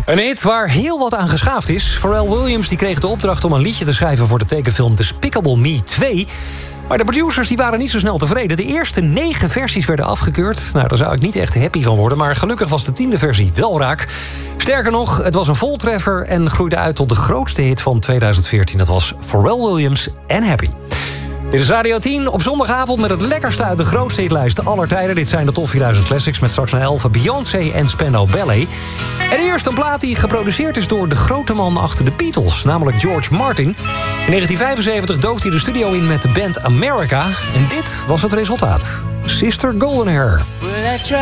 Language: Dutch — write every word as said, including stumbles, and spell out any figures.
Een hit waar heel wat aan geschaafd is. Pharrell Williams die kreeg de opdracht om een liedje te schrijven voor de tekenfilm Despicable Me twee. Maar de producers die waren niet zo snel tevreden. De eerste negen versies werden afgekeurd. Nou, daar zou ik niet echt happy van worden. Maar gelukkig was de tiende versie wel raak. Sterker nog, het was een voltreffer en groeide uit tot de grootste hit van tweeduizend veertien. Dat was Pharrell Williams en Happy. Dit is Radio tien op zondagavond met het lekkerste uit de grootste hitlijsten aller tijden. Dit zijn de Top vierduizend Classics met straks naar elf Beyoncé en Spandau Ballet. En eerst een plaat die geproduceerd is door de grote man achter de Beatles, namelijk George Martin. In negentien vijfenzeventig dook hij de studio in met de band America. En dit was het resultaat. Sister Golden Hair.